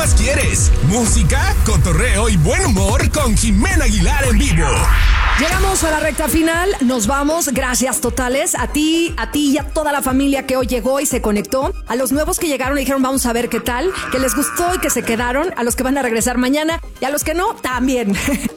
más quieres? Música, cotorreo y buen humor con Jimena Aguilar en vivo. Llegamos a la recta final, nos vamos, gracias totales a ti y a toda la familia que hoy llegó y se conectó, a los nuevos que llegaron y dijeron vamos a ver qué tal, que les gustó y que se quedaron, a los que van a regresar mañana y a los que no, también.